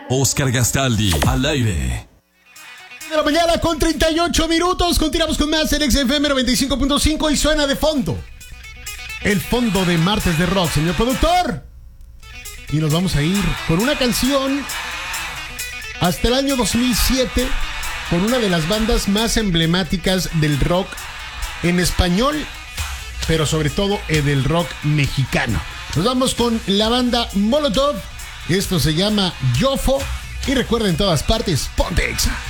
Oscar Gastaldi, al aire. De la mañana con 38 minutos. Continuamos con más en XFM 95.5 y suena de fondo el fondo de Martes de Rock, señor productor. Y nos vamos a ir con una canción hasta el año 2007 con una de las bandas más emblemáticas del rock en español, pero sobre todo del rock mexicano. Nos vamos con la banda Molotov. Esto se llama Yofo. Y recuerden, en todas partes, ponte Exa.